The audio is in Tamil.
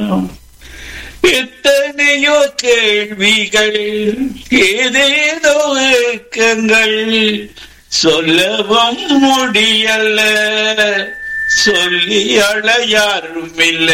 எத்தனையோ கேள்விகள், ஏதேதோ ஏக்கங்கள், சொல்லவும் முடியல, சொல்லி அழ யாரும் இல்லை.